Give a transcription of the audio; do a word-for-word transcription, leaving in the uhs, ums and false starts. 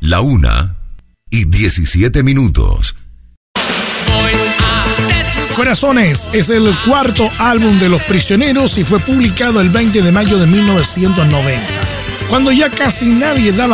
La una y diecisiete minutos. Corazones es el cuarto álbum de Los Prisioneros y fue publicado el veinte de mayo de mil novecientos noventa, cuando ya casi nadie daba